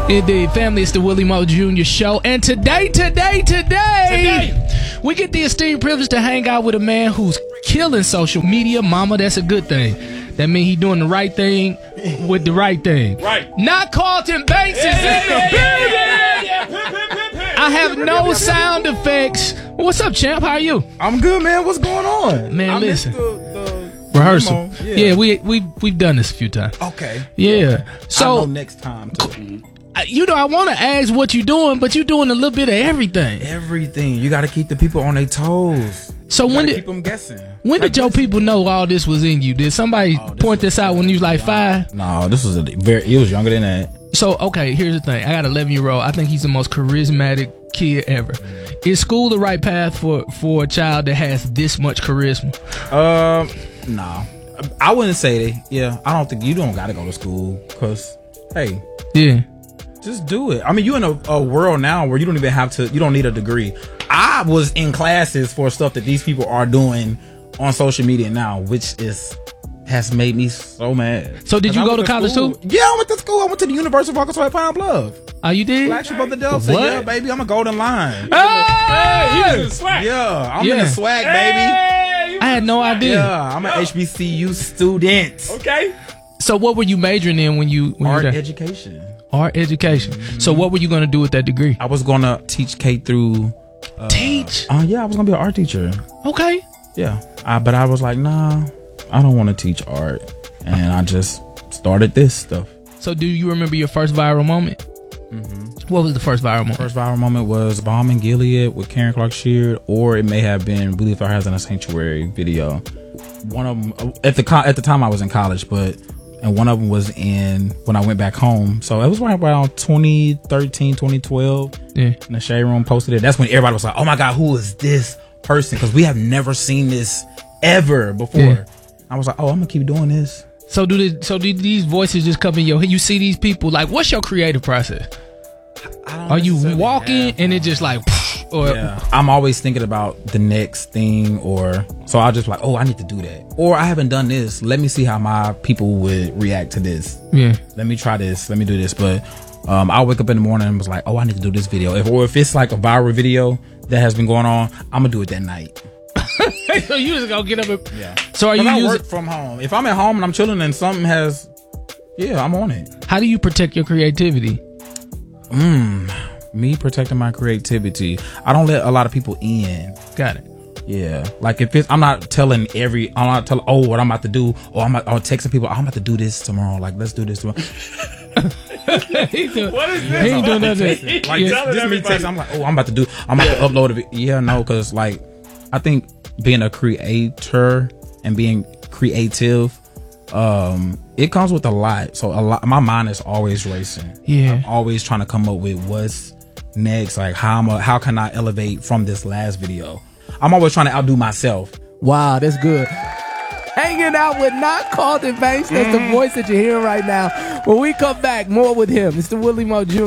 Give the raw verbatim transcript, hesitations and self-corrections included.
Indeed, family, it's the Willie Moe Junior Show. And today, today, today, today, we get the esteemed privilege to hang out with a man who's killing social media. Mama, that's a good thing. That means he's doing the right thing with the right thing. Right. Not Carlton Banks is Yeah, in the yeah, building. yeah, yeah, yeah. I have no sound effects. What's up, champ? How are you? I'm good, man. What's going on? Man, I listen. missed the, the Rehearsal. demo. Yeah, we, we, we've done this a few times. Okay. Yeah. So, I know next time. Too. Uh, you know, I want to ask what you're doing, but you're doing a little bit of everything. Everything. You got to keep the people on their toes. So You when gotta did keep them guessing. when Like did your this- people know all this was in you? Did somebody Oh, this point was this out when you was like five? No, this was a very. It was younger than that. So okay, here's the thing. I got an eleven year old. I think he's the most charismatic kid ever. Is school the right path for for a child that has this much charisma? Um, no, I wouldn't say that. Yeah, I don't think you don't got to go to school because, hey, Yeah. just do it. I mean, you in a, a world now where you don't even have to. You don't need a degree. I was in classes for stuff that these people are doing on social media now, which is has made me so mad. So did 'Cause you I go went to college school. too? Yeah, I went to school. I went to the University of Arkansas at Pine Bluff. Oh, you did? Flagship of the Delta. What? Yeah, baby, I'm a golden line. Hey! Hey, he's in swag. Yeah, I'm in Yeah. the swag, baby. Hey, you I had no idea. Yeah, I'm an H B C U student. Okay. So what were you majoring in when you when Art you were there? education. Art education. So what were you gonna do with that degree? I was gonna teach K through. Uh, Teach. Oh yeah, I was gonna be an art teacher. Okay. Yeah, I, but I was like, nah, I don't want to teach art, and I just started this stuff. So do you remember your first viral moment? What was the first viral moment? First viral moment was Bomb and Gilead with Karen Clark Sheard, or it may have been Believe Our Hands in a Sanctuary video. One of them at the co- at the time I was in college, but and one of them was in when I went back home. So it was right around twenty thirteen, twenty twelve. Yeah. And the Shade Room posted it. That's when everybody was like, "Oh my God, who is this person?" Because we have never seen this ever before. Yeah. I was like, "Oh, I'm gonna keep doing this." So do the, so do these voices just come in your head? You see these people, like, what's your creative process? I don't Are you necessarily walking have and it just like, or Yeah. I'm always thinking about the next thing, or so I'll just like, oh, I need to do that. Or I haven't done this. Let me see how my people would react to this. yeah. Let me try this. Let me do this. But um, I'll wake up in the morning and was like, oh, I need to do this video. If, or if it's like a viral video that has been going on, I'm going to do it that night. So you just gonna get up and Yeah. So are you I using, work from home. If I'm at home and I'm chilling and something has, yeah, I'm on it. how do you protect your creativity? Mm, me protecting my creativity. I don't let a lot of people in. Got it. Yeah, like if it's, I'm not telling every, I'm not telling, oh, what I'm about to do, or I'm, I'm texting people, I'm about to do this tomorrow. Like, let's do this tomorrow. He doing- What is He this? ain't doing nothing. Like, Yeah. just, Telling just me everybody. texting, I'm like, oh, I'm about to do, I'm about to upload a video. Yeah, no, because like, I think being a creator and being creative, um, it comes with a lot. So a lot, my mind is always racing. Yeah. I'm always trying to come up with what's next. Like, how am I, how can I elevate from this last video? I'm always trying to outdo myself. Wow, that's good. Hanging out with not Carlton Banks. That's the voice that you're hearing right now. When we come back, more with him. It's the Willie Moe Junior